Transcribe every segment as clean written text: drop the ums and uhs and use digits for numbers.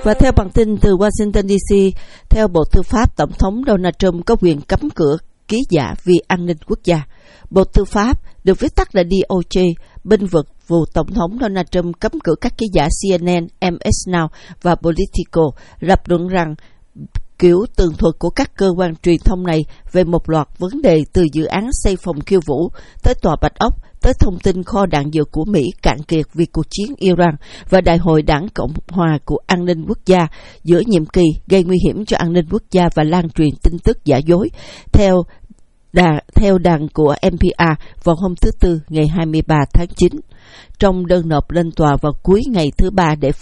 Và theo bản tin từ Washington DC, theo Bộ Tư pháp, Tổng thống Donald Trump có quyền cấm cửa ký giả vì an ninh quốc gia. Bộ Tư pháp, được viết tắt là DOJ, bênh vực vụ Tổng thống Donald Trump cấm cửa các ký giả CNN, MS Now và Politico, lập luận rằng kiểu tường thuật của các cơ quan truyền thông này về một loạt vấn đề từ dự án xây phòng khiêu vũ tới Tòa Bạch Ốc, tới thông tin kho đạn dược của Mỹ cạn kiệt vì cuộc chiến Iran và Đại hội Đảng Cộng hòa của An ninh Quốc gia giữa nhiệm kỳ gây nguy hiểm cho an ninh quốc gia và lan truyền tin tức giả dối, theo đàn của NPR vào hôm thứ Tư ngày 23 tháng 9. Trong đơn nộp lên tòa vào cuối ngày thứ Ba để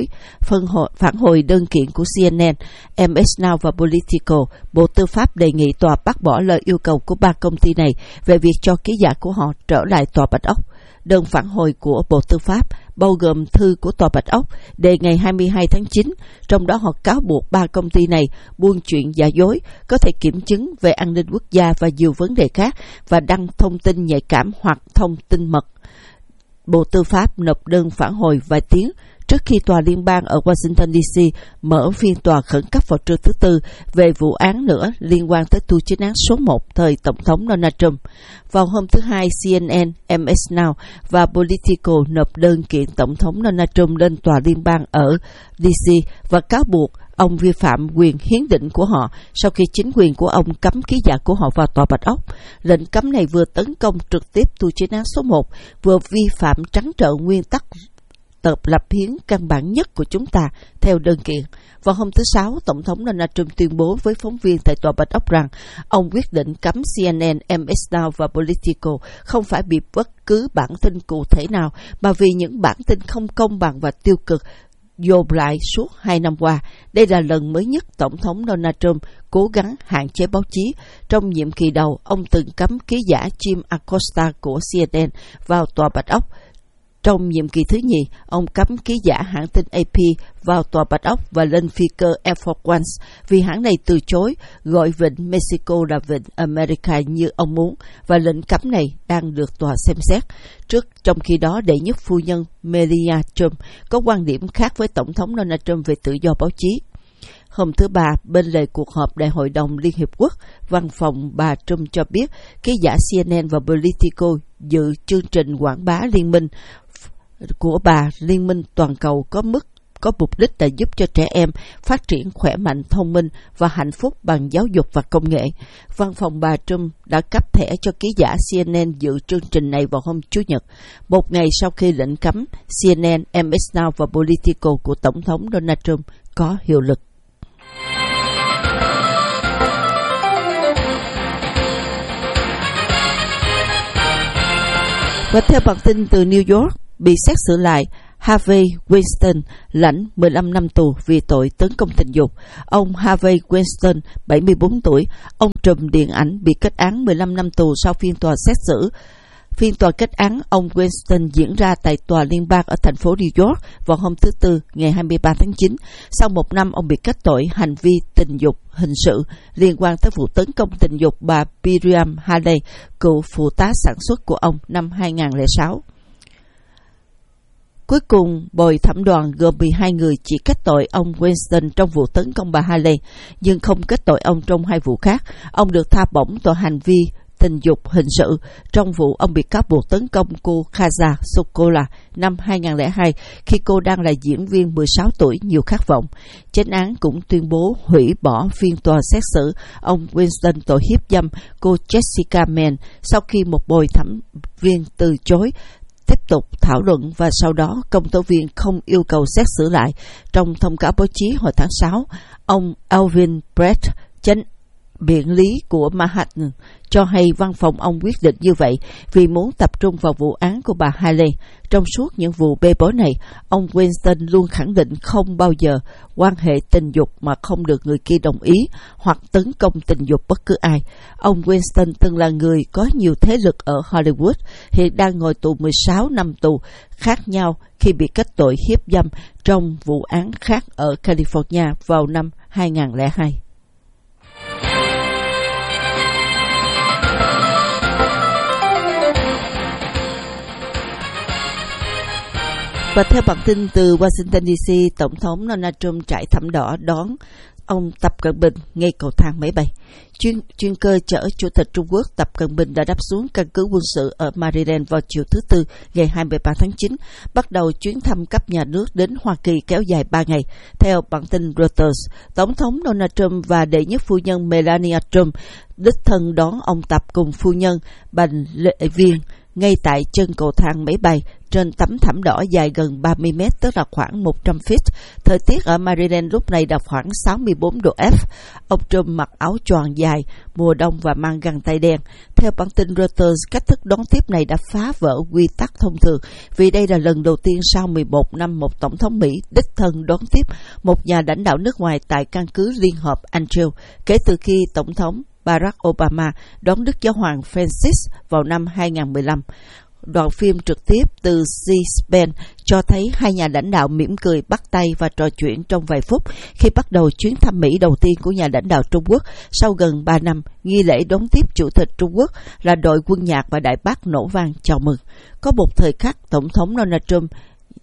phản hồi đơn kiện của CNN, MS Now và Politico, Bộ Tư pháp đề nghị tòa bác bỏ lời yêu cầu của ba công ty này về việc cho ký giả của họ trở lại Tòa Bạch Ốc. Đơn phản hồi của Bộ Tư pháp bao gồm thư của Tòa Bạch Ốc đề ngày 22 tháng 9, trong đó họ cáo buộc ba công ty này buôn chuyện giả dối, có thể kiểm chứng về an ninh quốc gia và nhiều vấn đề khác và đăng thông tin nhạy cảm hoặc thông tin mật. Bộ Tư pháp nộp đơn phản hồi vài tiếng trước khi Tòa Liên bang ở Washington DC mở phiên tòa khẩn cấp vào trưa thứ Tư về vụ án nữa liên quan tới tù chính án số 1 thời Tổng thống Donald Trump. Vào hôm thứ Hai, CNN, MS Now và Politico nộp đơn kiện Tổng thống Donald Trump lên Tòa Liên bang ở DC và cáo buộc ông vi phạm quyền hiến định của họ sau khi chính quyền của ông cấm ký giả của họ vào Tòa Bạch Ốc. Lệnh cấm này vừa tấn công trực tiếp tù chính án số 1, vừa vi phạm trắng trợn nguyên tắc tập lập hiến căn bản nhất của chúng ta, theo đơn kiện. Vào hôm thứ Sáu, Tổng thống Donald Trump tuyên bố với phóng viên tại Tòa Bạch Ốc rằng ông quyết định cấm CNN, MS Now và Politico không phải vì bất cứ bản tin cụ thể nào, mà vì những bản tin không công bằng và tiêu cực dồn lại suốt 2 năm qua. Đây là lần mới nhất Tổng thống Donald Trump cố gắng hạn chế báo chí. Trong nhiệm kỳ đầu, ông từng cấm ký giả Jim Acosta của CNN vào Tòa Bạch Ốc. Trong nhiệm kỳ thứ nhì, ông cấm ký giả hãng tin AP vào Tòa Bạch Ốc và lên phi cơ Air Force One vì hãng này từ chối gọi vịnh Mexico là vịnh America như ông muốn, và lệnh cấm này đang được tòa xem xét. Trong khi đó, đệ nhất phu nhân Melania Trump có quan điểm khác với Tổng thống Donald Trump về tự do báo chí. Hôm thứ Ba, bên lề cuộc họp Đại hội đồng Liên Hiệp Quốc, văn phòng bà Trump cho biết ký giả CNN và Politico dự chương trình quảng bá liên minh của bà, liên minh toàn cầu có mục đích là giúp cho trẻ em phát triển khỏe mạnh, thông minh và hạnh phúc bằng giáo dục và công nghệ. Văn phòng bà Trump đã cấp thẻ cho ký giả CNN dự chương trình này vào hôm Chủ nhật, một ngày sau khi lệnh cấm CNN, MS Now và Politico của Tổng thống Donald Trump có hiệu lực. Và theo bản tin từ New York, bị xét xử lại, Harvey Weinstein lãnh 15 năm tù vì tội tấn công tình dục. Ông Harvey Weinstein, 74 tuổi, ông trùm điện ảnh bị kết án 15 năm tù sau phiên tòa xét xử. Phiên tòa kết án ông Weinstein diễn ra tại Tòa Liên bang ở thành phố New York vào hôm thứ Tư, ngày 23 tháng 9. Sau một năm, ông bị kết tội hành vi tình dục hình sự liên quan tới vụ tấn công tình dục bà Miriam Haley, cựu phụ tá sản xuất của ông năm 2006. Cuối cùng, bồi thẩm đoàn gồm 12 người chỉ kết tội ông Weinstein trong vụ tấn công bà Haley, nhưng không kết tội ông trong 2 vụ khác. Ông được tha bổng tội hành vi tình dục hình sự trong vụ ông bị cáo buộc tấn công cô Kaza Sokola năm 2002 khi cô đang là diễn viên 16 tuổi nhiều khát vọng. Chánh án cũng tuyên bố hủy bỏ phiên tòa xét xử ông Weinstein tội hiếp dâm cô Jessica Mann sau khi một bồi thẩm viên từ chối tiếp tục thảo luận, và sau đó công tố viên không yêu cầu xét xử lại. Trong thông cáo báo chí hồi tháng 6, ông Alvin Brett, chánh biện lý của Manhattan, cho hay văn phòng ông quyết định như vậy vì muốn tập trung vào vụ án của bà Haley. Trong suốt những vụ bê bối này, ông Weinstein luôn khẳng định không bao giờ quan hệ tình dục mà không được người kia đồng ý hoặc tấn công tình dục bất cứ ai. Ông Weinstein từng là người có nhiều thế lực ở Hollywood, hiện đang ngồi tù 16 năm tù khác nhau khi bị kết tội hiếp dâm trong vụ án khác ở California vào năm 2002. Và theo bản tin từ Washington DC, Tổng thống Donald Trump trải thảm đỏ đón ông Tập Cận Bình ngay cầu thang máy bay. Chuyên cơ chở Chủ tịch Trung Quốc Tập Cận Bình đã đáp xuống căn cứ quân sự ở Maryland vào chiều thứ Tư ngày 23 tháng 9, bắt đầu chuyến thăm cấp nhà nước đến Hoa Kỳ kéo dài 3 ngày. Theo bản tin Reuters, Tổng thống Donald Trump và đệ nhất phu nhân Melania Trump đích thân đón ông Tập cùng phu nhân Bành Lệ Viên ngay tại chân cầu thang máy bay trên tấm thảm đỏ dài gần 30 mét, tức là khoảng 100 feet. Thời tiết ở Maryland lúc này đạt khoảng 64 độ F. Ông Trump mặc áo choàng dài mùa đông và mang găng tay đen. Theo bản tin Reuters, cách thức đón tiếp này đã phá vỡ quy tắc thông thường, vì đây là lần đầu tiên sau 11 năm một tổng thống Mỹ đích thân đón tiếp một nhà lãnh đạo nước ngoài tại căn cứ liên hợp Andrews, kể từ khi Tổng thống Barack Obama đón Đức Giáo hoàng Francis vào năm 2015. Đoạn phim trực tiếp từ C-SPAN cho thấy hai nhà lãnh đạo mỉm cười, bắt tay và trò chuyện trong vài phút khi bắt đầu chuyến thăm Mỹ đầu tiên của nhà lãnh đạo Trung Quốc sau gần 3 năm. Nghi lễ đón tiếp Chủ tịch Trung Quốc là đội quân nhạc và đại bác nổ vang chào mừng. Có một thời khắc, Tổng thống Donald Trump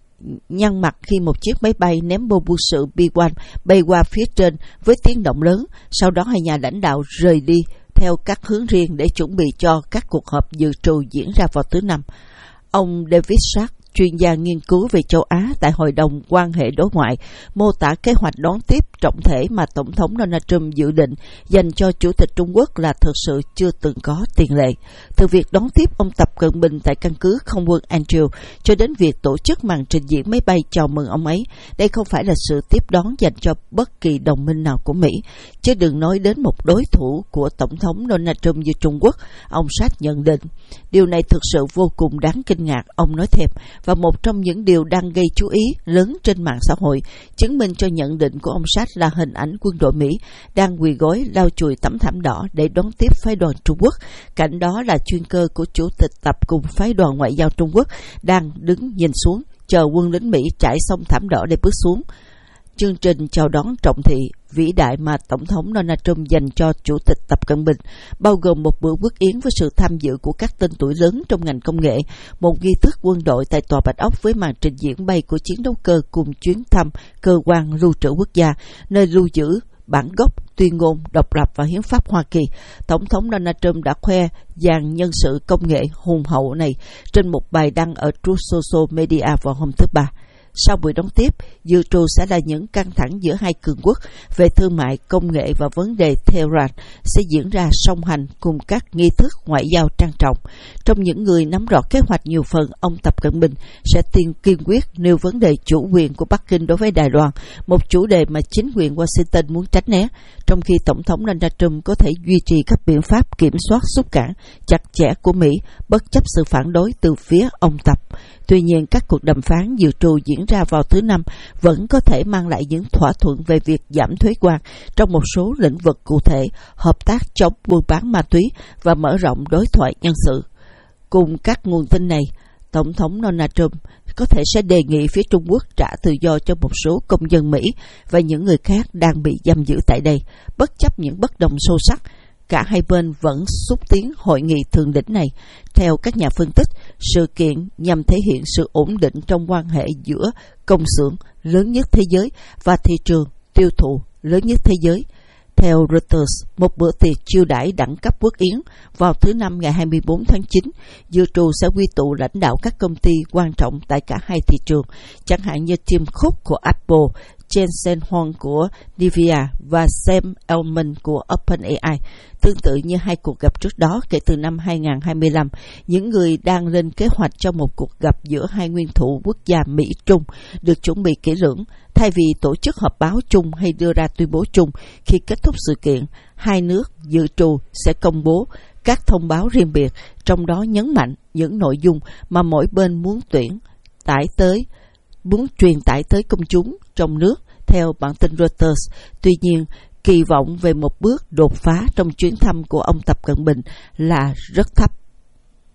nhăn mặt khi một chiếc máy bay ném bom quân sự B-1 bay qua phía trên với tiếng động lớn. Sau đó hai nhà lãnh đạo rời đi theo các hướng riêng để chuẩn bị cho các cuộc họp dự trù diễn ra vào thứ Năm. Ông David Sharp, chuyên gia nghiên cứu về châu Á tại Hội đồng Quan hệ Đối ngoại, mô tả kế hoạch đón tiếp trọng thể mà Tổng thống Donald Trump dự định dành cho Chủ tịch Trung Quốc là thực sự chưa từng có tiền lệ. Từ việc đón tiếp ông Tập Cận Bình tại căn cứ không quân Andrews cho đến việc tổ chức màn trình diễn máy bay chào mừng ông ấy, đây không phải là sự tiếp đón dành cho bất kỳ đồng minh nào của Mỹ, chứ đừng nói đến một đối thủ của Tổng thống Donald Trump như Trung Quốc. Ông Sharp nhận định, điều này thực sự vô cùng đáng kinh ngạc, ông nói thêm, và một trong những điều đang gây chú ý lớn trên mạng xã hội, chứng minh cho nhận định của ông Sharp là hình ảnh quân đội Mỹ đang quỳ gối lau chùi tấm thảm đỏ để đón tiếp phái đoàn Trung Quốc. Cạnh đó là chuyên cơ của Chủ tịch Tập cùng phái đoàn ngoại giao Trung Quốc đang đứng nhìn xuống, chờ quân lính Mỹ trải xong thảm đỏ để bước xuống. Chương trình chào đón trọng thị vĩ đại mà Tổng thống Donald Trump dành cho Chủ tịch Tập Cận Bình bao gồm một bữa quốc yến với sự tham dự của các tên tuổi lớn trong ngành công nghệ, một nghi thức quân đội tại Tòa Bạch Ốc với màn trình diễn bay của chiến đấu cơ cùng chuyến thăm cơ quan lưu trữ quốc gia, nơi lưu giữ bản gốc tuyên ngôn độc lập và hiến pháp Hoa Kỳ. Tổng thống Donald Trump đã khoe dàn nhân sự công nghệ hùng hậu này trên một bài đăng ở Truth Social Media vào hôm thứ Ba. Sau buổi đón tiếp, dự trù sẽ là những căng thẳng giữa hai cường quốc về thương mại, công nghệ và vấn đề Tehran sẽ diễn ra song hành cùng các nghi thức ngoại giao trang trọng. Trong những người nắm rõ kế hoạch nhiều phần, ông Tập Cận Bình sẽ kiên quyết nêu vấn đề chủ quyền của Bắc Kinh đối với Đài Loan, một chủ đề mà chính quyền Washington muốn tránh né, trong khi Tổng thống Donald Trump có thể duy trì các biện pháp kiểm soát xúc cản chặt chẽ của Mỹ bất chấp sự phản đối từ phía ông Tập. Tuy nhiên, các cuộc đàm phán dự trù diễn ra vào thứ Năm vẫn có thể mang lại những thỏa thuận về việc giảm thuế quan trong một số lĩnh vực cụ thể, hợp tác chống buôn bán ma túy và mở rộng đối thoại nhân sự. Cùng các nguồn tin này, Tổng thống Donald Trump có thể sẽ đề nghị phía Trung Quốc trả tự do cho một số công dân Mỹ và những người khác đang bị giam giữ tại đây. Bất chấp những bất đồng sâu sắc, cả hai bên vẫn xúc tiến hội nghị thượng đỉnh này. Theo các nhà phân tích, sự kiện nhằm thể hiện sự ổn định trong quan hệ giữa công xưởng lớn nhất thế giới và thị trường tiêu thụ lớn nhất thế giới. Theo Reuters, một bữa tiệc chiêu đãi đẳng cấp quốc yến vào thứ Năm ngày 24 tháng 9 dự trù sẽ quy tụ lãnh đạo các công ty quan trọng tại cả hai thị trường, chẳng hạn như Tim Cook của Apple, Jensen Huang của Nvidia và Sam Altman của OpenAI. Tương tự như hai cuộc gặp trước đó kể từ năm 2025, những người đang lên kế hoạch cho một cuộc gặp giữa hai nguyên thủ quốc gia Mỹ-Trung được chuẩn bị kỹ lưỡng. Thay vì tổ chức họp báo chung hay đưa ra tuyên bố chung khi kết thúc sự kiện, hai nước dự trù sẽ công bố các thông báo riêng biệt, trong đó nhấn mạnh những nội dung mà mỗi bên muốn truyền tải tới công chúng trong nước, theo bản tin Reuters. Tuy nhiên, kỳ vọng về một bước đột phá trong chuyến thăm của ông Tập Cận Bình là rất thấp.